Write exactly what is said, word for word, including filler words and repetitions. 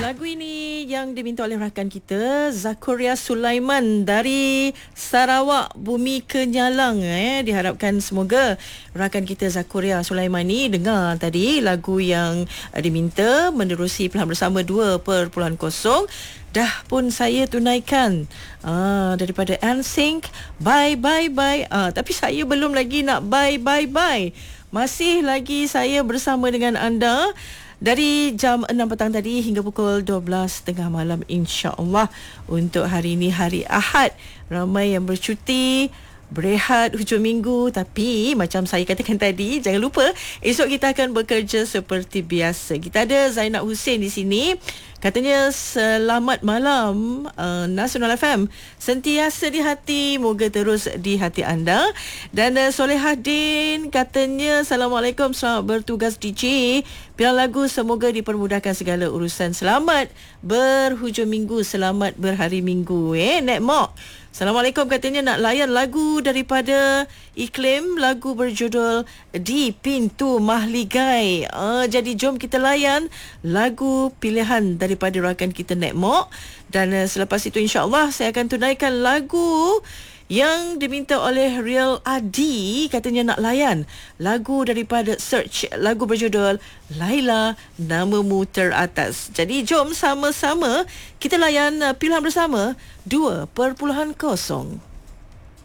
Lagu ini yang diminta oleh rakan kita Zakuria Sulaiman dari Sarawak Bumi Kenyalang. Eh, diharapkan semoga rakan kita Zakuria Sulaiman ni dengar tadi lagu yang uh, diminta menerusi Pilihan Bersama dua perpuluhan kosong. Dah pun saya tunaikan uh, daripada N Sync Bye Bye Bye. Uh, tapi saya belum lagi nak bye bye bye. Masih lagi saya bersama dengan anda dari jam enam petang tadi hingga pukul dua belas tengah malam, insya-Allah. Untuk hari ini hari Ahad, ramai yang bercuti, berehat hujung minggu. Tapi macam saya katakan tadi, jangan lupa esok kita akan bekerja seperti biasa. Kita ada Zainab Hussein di sini. Katanya selamat malam uh, Nasional F M, sentiasa di hati, moga terus di hati anda. Dan uh, Solehadin katanya Assalamualaikum, selamat bertugas D J, pilihan lagu semoga dipermudahkan segala urusan, selamat berhujung minggu, selamat berhari minggu. Eh Nek Mok, Assalamualaikum, katanya nak layan lagu daripada Iklim, lagu berjudul Di Pintu Mahligai. Uh, jadi jom kita layan lagu pilihan daripada rakan kita Nek Mok. Dan uh, selepas itu insya-Allah saya akan tunaikan lagu yang diminta oleh Real Adi. Katanya nak layan lagu daripada Search, lagu berjudul Laila Namamu Teratas. Jadi jom sama-sama kita layan uh, pilihan bersama dua perpuluhan kosong.